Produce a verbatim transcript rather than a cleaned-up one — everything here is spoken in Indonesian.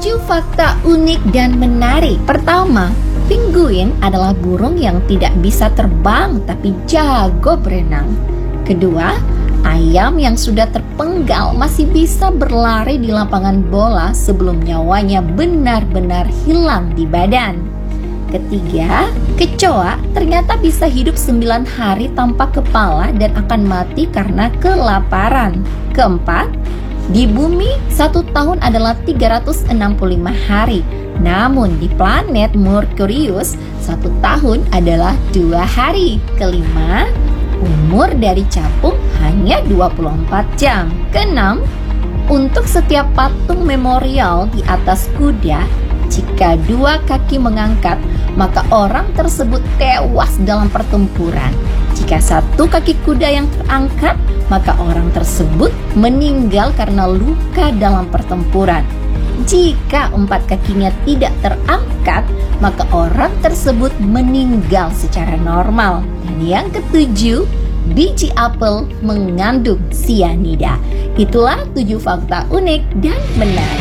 tujuh fakta unik dan menarik. Pertama, penguin adalah burung yang tidak bisa terbang tapi jago berenang. Kedua, ayam yang sudah terpenggal masih bisa berlari di lapangan bola sebelum nyawanya benar-benar hilang di badan. Ketiga, kecoa ternyata bisa hidup sembilan hari tanpa kepala dan akan mati karena kelaparan. Keempat, di bumi satu tahun adalah tiga ratus enam puluh lima hari. Namun di planet Merkurius satu tahun adalah dua hari. Kelima, umur dari capung hanya dua puluh empat jam. Keenam, untuk setiap patung memorial di atas kuda, jika dua kaki mengangkat, maka orang tersebut tewas dalam pertempuran. Jika satu kaki kuda yang terangkat, maka orang tersebut meninggal karena luka dalam pertempuran. Jika empat kakinya tidak terangkat, maka orang tersebut meninggal secara normal. Dan yang ketujuh, biji apel mengandung sianida. Itulah tujuh fakta unik dan menarik.